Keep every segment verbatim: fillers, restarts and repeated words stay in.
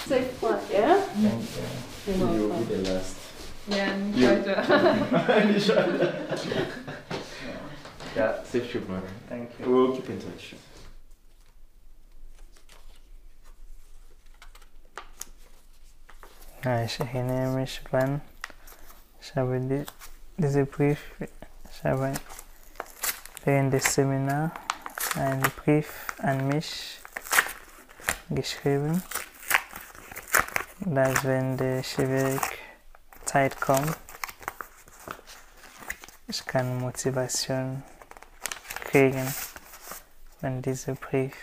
Safe flight, yeah? Thank you. You're You will welcome. be the last. Yeah, and You. try to. Yeah, safe trip, man. Thank you. We'll keep in touch. Nou, je geen Amish plan. Ich habe die, diese Brief, ich habe während des Seminars einen Brief an mich geschrieben, dass wenn die schwierige Zeit kommt, ich kann Motivation kriegen von diesem Brief.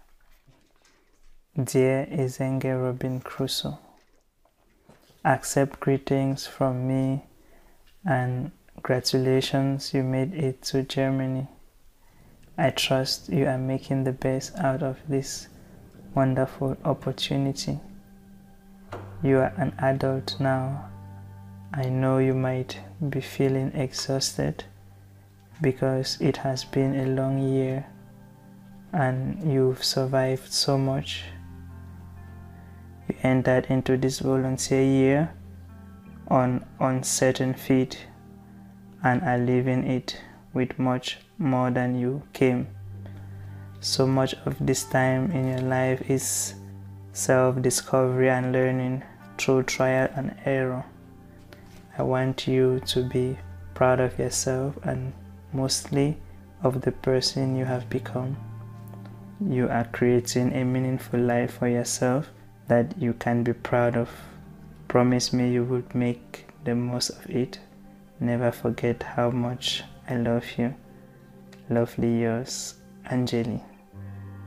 Dear Izenge Robin Crusoe, accept greetings from me and congratulations you made it to Germany. I trust you are making the best out of this wonderful opportunity. You are an adult now. I know you might be feeling exhausted because it has been a long year and you've survived so much. You entered into this volunteer year on uncertain feet and are leaving it with much more than you came. So much of this time in your life is self-discovery and learning through trial and error. I want you to be proud of yourself and mostly of the person you have become. You are creating a meaningful life for yourself that you can be proud of. Promise me you will make the most of it. Never forget how much I love you. Lovely yours, Angeli.